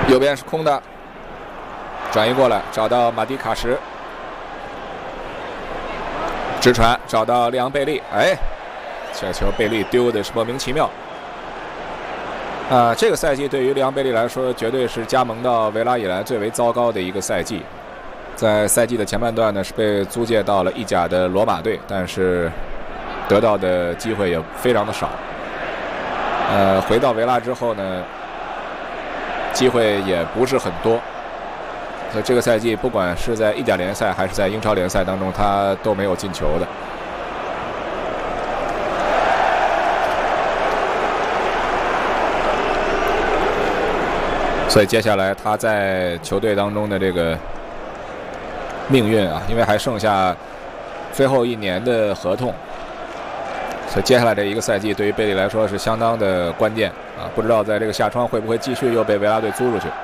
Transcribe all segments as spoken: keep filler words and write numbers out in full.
右边是空的，转移过来找到马蒂卡什，直传找到利昂贝利，哎，这球贝利丢的是莫名其妙。啊，这个赛季对于利昂贝利来说，绝对是加盟到维拉以来最为糟糕的一个赛季。在赛季的前半段呢，是被租借到了意甲的罗马队，但是得到的机会也非常的少。呃，回到维拉之后呢，机会也不是很多。所以这个赛季，不管是在意甲联赛还是在英超联赛当中，他都没有进球的。所以接下来他在球队当中的这个命运啊，因为还剩下最后一年的合同，所以接下来这一个赛季对于贝利来说是相当的关键啊！不知道在这个夏窗会不会继续又被维拉队租出去。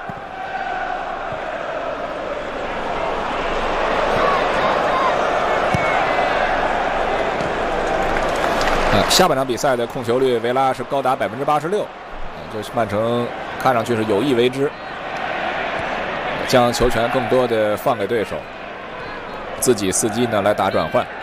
呃，下半场比赛的控球率，维拉是高达百分之八十六，就是曼城看上去是有意为之，将球权更多的放给对手，自己伺机呢来打转换。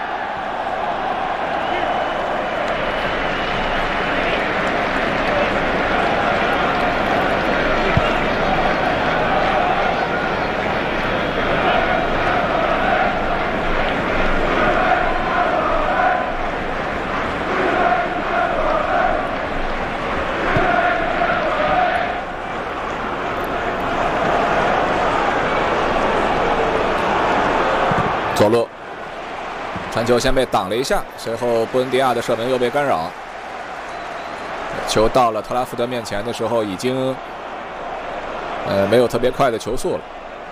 左路传球先被挡了一下，随后布恩迪亚的射门又被干扰。球到了特拉福德面前的时候，已经呃没有特别快的球速了。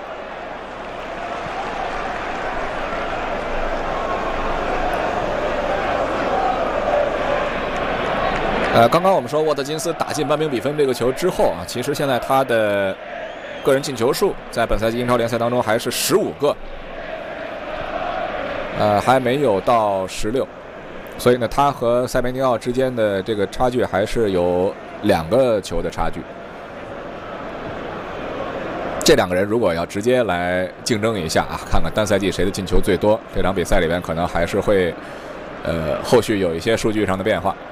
呃，刚刚我们说沃特金斯打进扳平比分这个球之后啊，其实现在他的个人进球数在本赛季英超联赛当中还是十五个。呃，还没有到十六，所以呢，他和塞梅尼奥之间的这个差距还是有两个球的差距。这两个人如果要直接来竞争一下啊，看看单赛季谁的进球最多，这场比赛里边可能还是会，呃，后续有一些数据上的变化。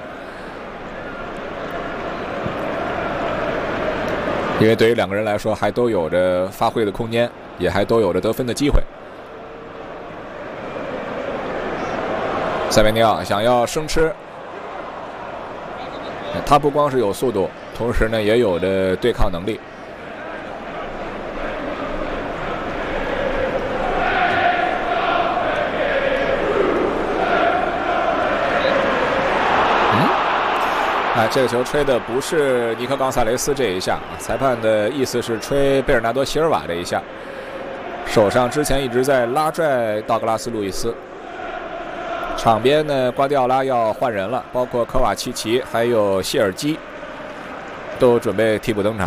因为对于两个人来说，还都有着发挥的空间，也还都有着得分的机会。塞梅尼奥想要生吃，他不光是有速度，同时呢也有着对抗能力。嗯，啊，这个球吹的不是尼克冈萨雷斯这一下，裁判的意思是吹贝尔纳多席尔瓦这一下，手上之前一直在拉拽道格拉斯路易斯。场边呢，瓜迪奥拉要换人了，包括科瓦契奇还有谢尔基都准备替补登场。